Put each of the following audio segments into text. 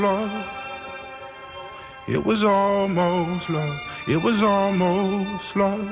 love. It was almost love. It was almost love.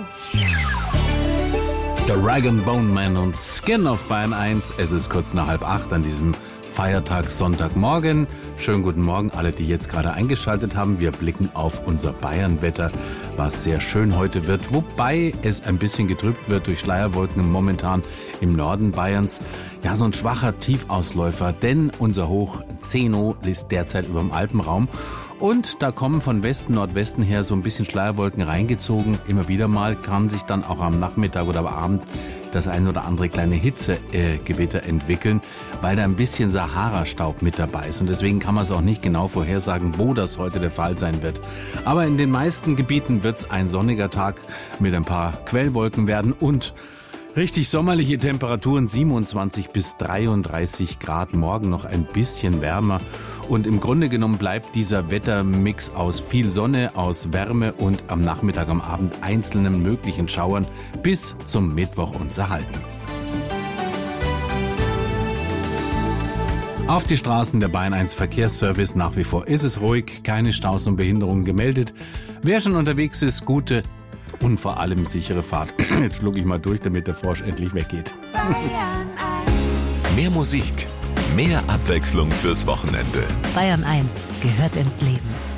The Rag & Bone Man und Skin auf Bayern 1. Es ist kurz nach 7:30 an diesem Feiertag Sonntagmorgen. Schönen guten Morgen alle, die jetzt gerade eingeschaltet haben. Wir blicken auf unser Bayernwetter, was sehr schön heute wird, wobei es ein bisschen getrübt wird durch Schleierwolken momentan im Norden Bayerns. Ja, so ein schwacher Tiefausläufer, denn unser Hoch Zeno ist derzeit über dem Alpenraum. Und da kommen von Westen, Nordwesten her so ein bisschen Schleierwolken reingezogen. Immer wieder mal kann sich dann auch am Nachmittag oder am Abend das ein oder andere kleine Hitzegewitter entwickeln, weil da ein bisschen Sahara-Staub mit dabei ist. Und deswegen kann man es auch nicht genau vorhersagen, wo das heute der Fall sein wird. Aber in den meisten Gebieten wird es ein sonniger Tag mit ein paar Quellwolken werden und richtig sommerliche Temperaturen, 27 bis 33 Grad, morgen noch ein bisschen wärmer. Und im Grunde genommen bleibt dieser Wettermix aus viel Sonne, aus Wärme und am Nachmittag, am Abend einzelnen möglichen Schauern bis zum Mittwoch uns erhalten. Auf die Straßen der Bayern 1 Verkehrsservice, nach wie vor ist es ruhig, keine Staus und Behinderungen gemeldet. Wer schon unterwegs ist, gute und vor allem sichere Fahrt. Jetzt schlucke ich mal durch, damit der Frosch endlich weggeht. Mehr Musik, mehr Abwechslung fürs Wochenende. Bayern 1 gehört ins Leben.